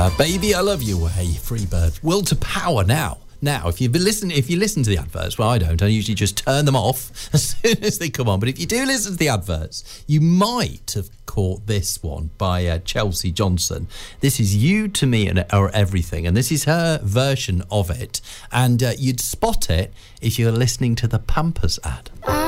Baby, I Love You. Hey, Freebird. Will to Power now. Now, if you listen to the adverts, well, I don't. I usually just turn them off as soon as they come on. But if you do listen to the adverts, you might have caught this one by Chelsea Johnson. This is You to Me or Everything, and this is her version of it. And you'd spot it if you're listening to the Pampers ad.